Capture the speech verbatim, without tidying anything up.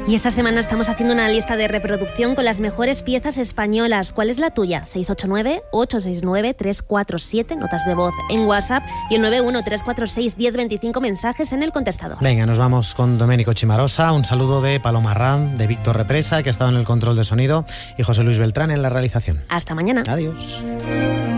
Y esta semana estamos haciendo una lista de reproducción con las mejores piezas españolas. ¿Cuál es la tuya? seis ocho nueve, ocho seis nueve, tres cuatro siete, notas de voz en WhatsApp, y el nueve uno tres cuatro seis, uno cero dos cinco mensajes en el contestador. Venga, nos vamos con Domenico Chimarosa. Un saludo de Paloma Arranz, de Víctor Represa, que ha estado en el control de sonido, y José Luis Beltrán en la realización. Hasta mañana. Adiós.